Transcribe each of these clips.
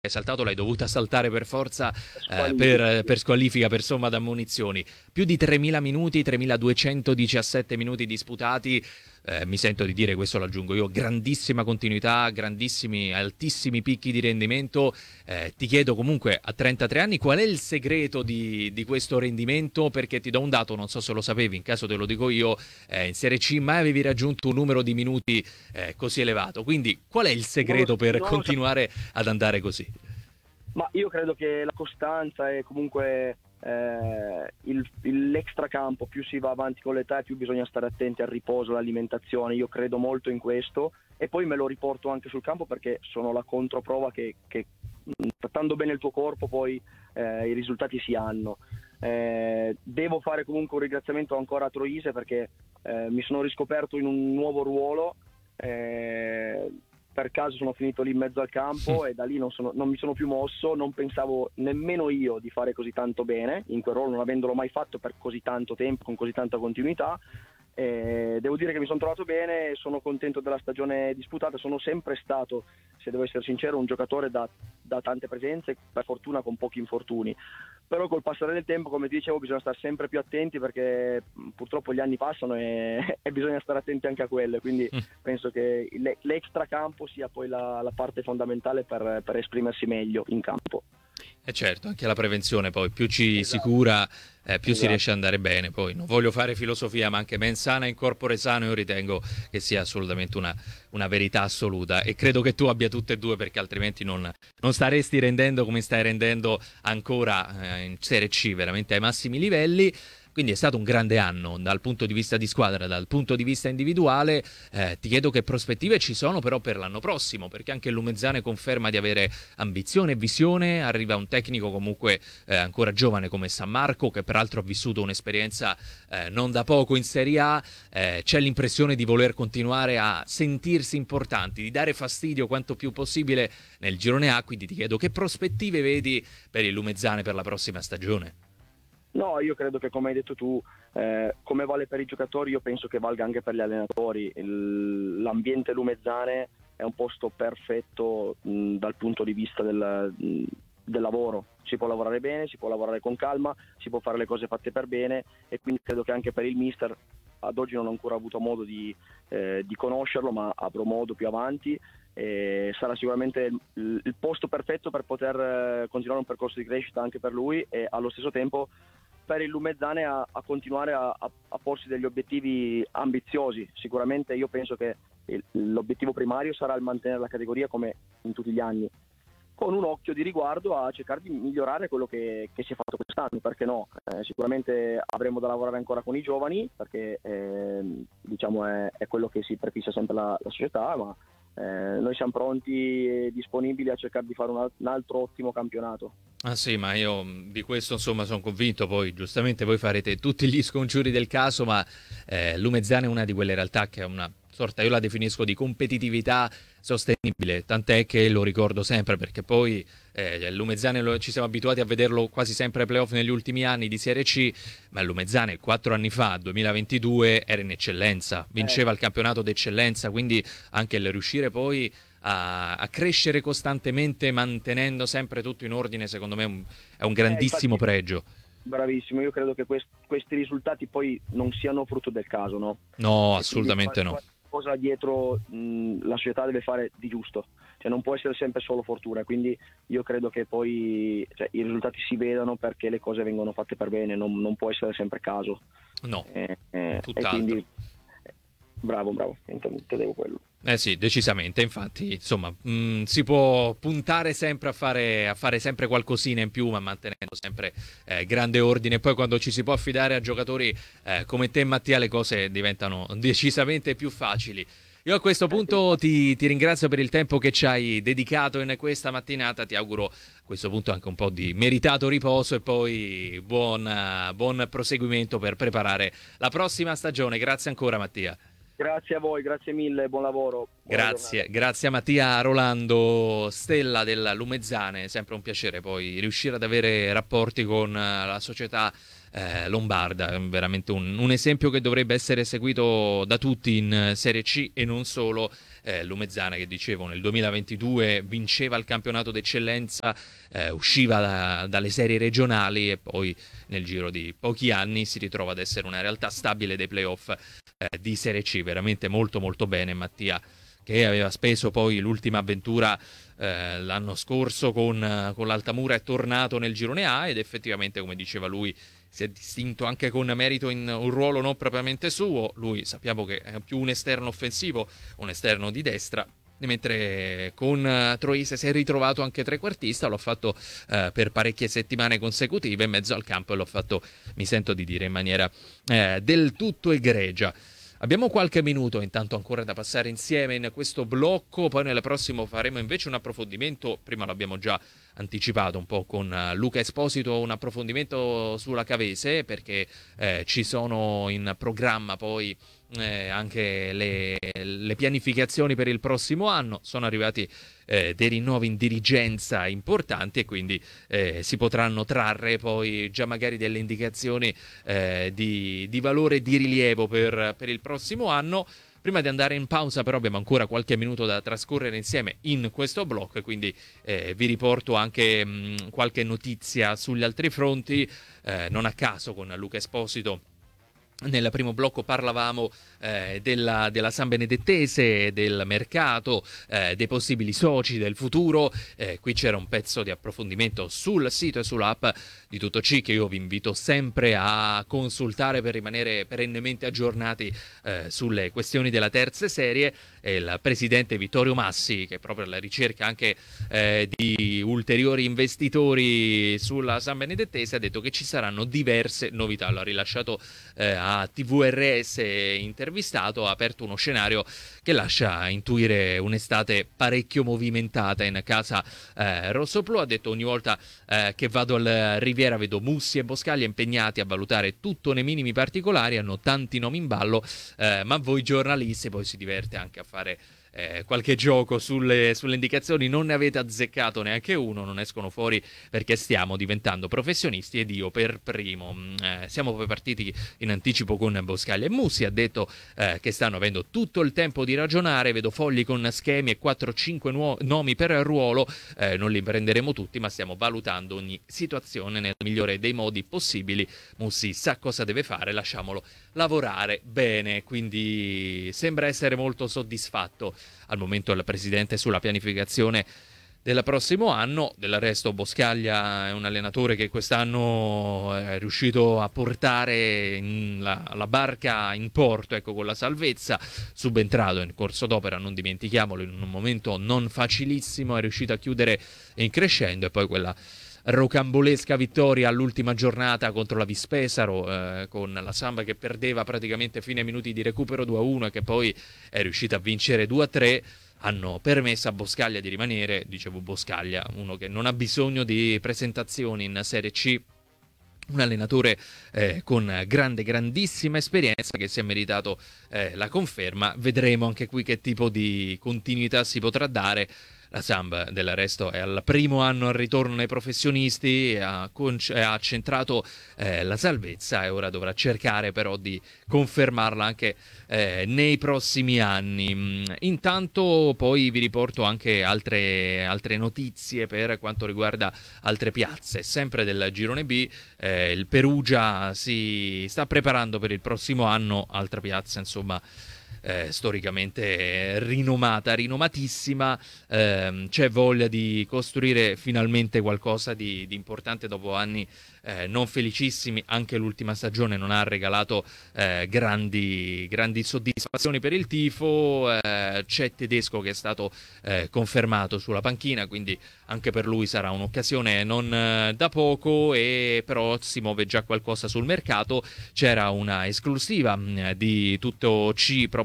saltato, l'hai dovuta saltare per forza, Squalifica. per squalifica, per somma d'ammonizioni. Più di 3.000 minuti, 3.217 minuti disputati. Mi sento di dire, questo lo aggiungo io, grandissima continuità, grandissimi, altissimi picchi di rendimento. Ti chiedo comunque, a 33 anni, qual è il segreto di questo rendimento? Perché ti do un dato, non so se lo sapevi, in caso te lo dico io, in Serie C mai avevi raggiunto un numero di minuti così elevato. Quindi qual è il segreto per Non lo so. continuare ad andare così? Ma io credo che la costanza e comunque l'extracampo, più si va avanti con l'età, più bisogna stare attenti al riposo, all'alimentazione. Io credo molto in questo e poi me lo riporto anche sul campo perché sono la controprova che trattando bene il tuo corpo poi i risultati si hanno. Devo fare comunque un ringraziamento ancora a Troise perché mi sono riscoperto in un nuovo ruolo. Per caso sono finito lì in mezzo al campo e da lì non mi sono più mosso, non pensavo nemmeno io di fare così tanto bene in quel ruolo, non avendolo mai fatto per così tanto tempo, con così tanta continuità. Devo dire che mi sono trovato bene, sono contento della stagione disputata, sono sempre stato, se devo essere sincero, un giocatore da tante presenze, per fortuna con pochi infortuni. Però col passare del tempo, come ti dicevo, bisogna stare sempre più attenti perché purtroppo gli anni passano e bisogna stare attenti anche a quelle, quindi penso che l'extracampo sia poi la parte fondamentale per esprimersi meglio in campo. E certo, anche la prevenzione poi, più ci si Esatto, cura, più si esatto. riesce ad andare bene. Poi non voglio fare filosofia, ma anche mens sana in corpore sano io ritengo che sia assolutamente una verità assoluta. E credo che tu abbia tutte e due, perché altrimenti non staresti rendendo come stai rendendo ancora in Serie C, veramente ai massimi livelli. Quindi è stato un grande anno dal punto di vista di squadra, dal punto di vista individuale. Ti chiedo che prospettive ci sono però per l'anno prossimo, perché anche il Lumezzane conferma di avere ambizione e visione. Arriva un tecnico comunque ancora giovane come San Marco, che peraltro ha vissuto un'esperienza non da poco in Serie A. C'è l'impressione di voler continuare a sentirsi importanti, di dare fastidio quanto più possibile nel girone A. Quindi ti chiedo che prospettive vedi per il Lumezzane per la prossima stagione. No, io credo che come hai detto tu, come vale per i giocatori, io penso che valga anche per gli allenatori. L'ambiente lumezzane è un posto perfetto dal punto di vista del lavoro. Si può lavorare bene, si può lavorare con calma, si può fare le cose fatte per bene e quindi credo che anche per il mister, ad oggi non ho ancora avuto modo di conoscerlo, ma avrò modo più avanti. Sarà sicuramente il posto perfetto per poter continuare un percorso di crescita anche per lui e allo stesso tempo per il Lumezzane a continuare a porsi degli obiettivi ambiziosi. Sicuramente io penso che l'obiettivo primario sarà il mantenere la categoria come in tutti gli anni, con un occhio di riguardo a cercare di migliorare quello che si è fatto quest'anno, perché no? Sicuramente avremo da lavorare ancora con i giovani, perché diciamo è quello che si prefissa sempre la società, ma noi siamo pronti e disponibili a cercare di fare un altro ottimo campionato. Ah sì, ma io di questo insomma sono convinto. Poi giustamente voi farete tutti gli scongiuri del caso, ma Lumezzane è una di quelle realtà che ha una sorta, io la definisco di competitività sostenibile, tant'è che lo ricordo sempre perché poi Lumezzane ci siamo abituati a vederlo quasi sempre ai playoff negli ultimi anni di Serie C, ma Lumezzane 4 anni fa, 2022, era in eccellenza, Eh, vinceva il campionato d'eccellenza, quindi anche il riuscire poi a crescere costantemente mantenendo sempre tutto in ordine, secondo me è un grandissimo infatti, pregio. bravissimo, io credo che questi risultati poi non siano frutto del caso, no? No, E quindi assolutamente no. qualcosa dietro la società deve fare di giusto, cioè non può essere sempre solo fortuna, quindi io credo che poi cioè, i risultati si vedano perché le cose vengono fatte per bene, non può essere sempre caso. No, E quindi tutt'altro. bravo, intendevo quello. Eh sì, decisamente, infatti, insomma, si può puntare sempre a fare sempre qualcosina in più, ma mantenendo sempre grande ordine. Poi quando ci si può affidare a giocatori come te, Mattia, le cose diventano decisamente più facili. Io a questo punto ti ringrazio per il tempo che ci hai dedicato in questa mattinata, ti auguro a questo punto anche un po' di meritato riposo e poi buon proseguimento per preparare la prossima stagione. Grazie ancora, Mattia. Grazie a voi, grazie mille, buon lavoro, buona giornata. Grazie a Mattia Rolando Stella della Lumezzane, sempre un piacere poi riuscire ad avere rapporti con la società lombarda. È veramente un esempio che dovrebbe essere seguito da tutti in Serie C e non solo. Lumezzana, che dicevo nel 2022 vinceva il campionato d'eccellenza, usciva dalle serie regionali e poi nel giro di pochi anni si ritrova ad essere una realtà stabile dei playoff di Serie C. Veramente molto molto bene Mattia, che aveva speso poi l'ultima avventura l'anno scorso con l'Altamura, è tornato nel girone A ed effettivamente, come diceva lui, si è distinto anche con merito in un ruolo non propriamente suo. Lui sappiamo che è più un esterno offensivo, un esterno di destra, mentre con Troise si è ritrovato anche trequartista. L'ho fatto per parecchie settimane consecutive in mezzo al campo e l'ho fatto, mi sento di dire, in maniera del tutto egregia. Abbiamo qualche minuto intanto ancora da passare insieme in questo blocco, poi nel prossimo faremo invece un approfondimento, prima l'abbiamo già anticipato un po' con Luca Esposito, un approfondimento sulla Cavese, perché ci sono in programma poi anche le pianificazioni per il prossimo anno. Sono arrivati dei rinnovi in dirigenza importanti e quindi si potranno trarre poi già magari delle indicazioni di valore e di rilievo per il prossimo anno. Prima di andare in pausa però abbiamo ancora qualche minuto da trascorrere insieme in questo blocco e quindi vi riporto anche qualche notizia sugli altri fronti. Non a caso con Luca Esposito nel primo blocco parlavamo della San Benedettese, del mercato, dei possibili soci, del futuro. Qui c'era un pezzo di approfondimento sul sito e sull'app di Tutto C che io vi invito sempre a consultare per rimanere perennemente aggiornati sulle questioni della terza serie. Il presidente Vittorio Massi, che è proprio alla ricerca anche di ulteriori investitori sulla San Benedettese, ha detto che ci saranno diverse novità. L'ha rilasciato a TVRS intervistato, ha aperto uno scenario che lascia intuire un'estate parecchio movimentata in casa rossoblù. Ha detto: ogni volta che vado al Riviera vedo Mussi e Boscaglia impegnati a valutare tutto nei minimi particolari, hanno tanti nomi in ballo, ma voi giornalisti, poi si diverte anche a fare qualche gioco sulle indicazioni, non ne avete azzeccato neanche uno, non escono fuori perché stiamo diventando professionisti ed io per primo. Siamo poi partiti in anticipo con Boscaglia e Mussi, ha detto che stanno avendo tutto il tempo di ragionare, vedo fogli con schemi e 4-5 nomi per ruolo, non li prenderemo tutti ma stiamo valutando ogni situazione nel migliore dei modi possibili. Mussi sa cosa deve fare, lasciamolo lavorare bene, quindi sembra essere molto soddisfatto al momento il presidente sulla pianificazione del prossimo anno. Del resto Boscaglia è un allenatore che quest'anno è riuscito a portare la barca in porto, ecco, con la salvezza, subentrato in corso d'opera, non dimentichiamolo, in un momento non facilissimo, è riuscito a chiudere in crescendo, e poi quella rocambolesca vittoria all'ultima giornata contro la Vispesaro, con la Samba che perdeva praticamente fino ai minuti di recupero 2-1 e che poi è riuscita a vincere 2-3, hanno permesso a Boscaglia di rimanere. Dicevo, Boscaglia, uno che non ha bisogno di presentazioni in Serie C, un allenatore con grandissima esperienza, che si è meritato la conferma. Vedremo anche qui che tipo di continuità si potrà dare. La Samp del resto è al primo anno al ritorno nei professionisti, ha centrato la salvezza e ora dovrà cercare però di confermarla anche nei prossimi anni. Intanto poi vi riporto anche altre notizie per quanto riguarda altre piazze, sempre del girone B. Il Perugia si sta preparando per il prossimo anno, altra piazza insomma storicamente rinomatissima. C'è voglia di costruire finalmente qualcosa di importante dopo anni non felicissimi. Anche l'ultima stagione non ha regalato grandi soddisfazioni per il tifo. C'è Tedesco che è stato confermato sulla panchina, quindi anche per lui sarà un'occasione non da poco, e però si muove già qualcosa sul mercato. C'era una esclusiva di Tutto C proprio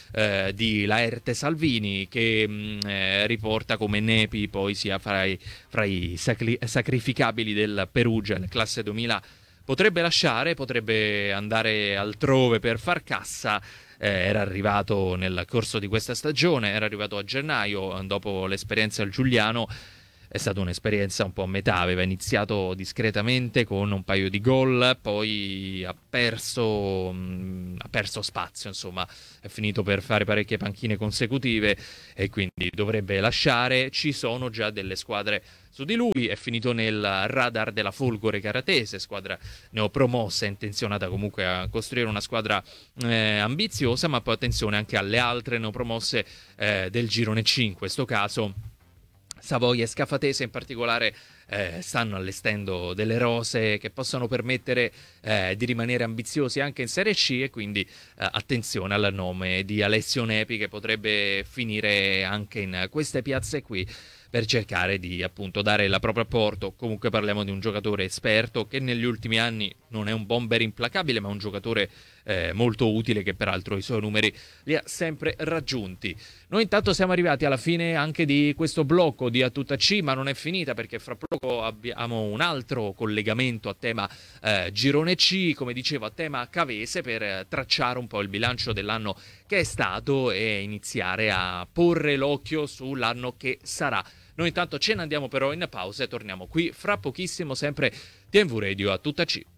di Laerte Salvini, che riporta come Nepi poi sia fra i sacrificabili del Perugia. La classe 2000 potrebbe lasciare, potrebbe andare altrove per far cassa. Era arrivato nel corso di questa stagione, era arrivato a gennaio dopo l'esperienza al Giuliano. è stata un'esperienza un po' a metà, aveva iniziato discretamente con un paio di gol, poi ha perso spazio, insomma, è finito per fare parecchie panchine consecutive e quindi dovrebbe lasciare. Ci sono già delle squadre su di lui, è finito nel radar della Folgore Caratese, squadra neopromossa, intenzionata comunque a costruire una squadra ambiziosa, ma poi attenzione anche alle altre neopromosse del girone C, in questo caso Savoia e Scafatese in particolare stanno allestendo delle rose che possano permettere di rimanere ambiziosi anche in Serie C, e quindi attenzione al nome di Alessio Nepi, che potrebbe finire anche in queste piazze qui per cercare di appunto dare il proprio apporto. Comunque parliamo di un giocatore esperto che negli ultimi anni non è un bomber implacabile, ma un giocatore molto utile, che peraltro i suoi numeri li ha sempre raggiunti. Noi intanto siamo arrivati alla fine anche di questo blocco di A Tutta C, ma non è finita, perché fra poco abbiamo un altro collegamento a tema Girone C, come dicevo a tema Cavese, per tracciare un po' il bilancio dell'anno che è stato e iniziare a porre l'occhio sull'anno che sarà. Noi intanto ce ne andiamo però in pausa e torniamo qui fra pochissimo, sempre TNV Radio A Tutta C.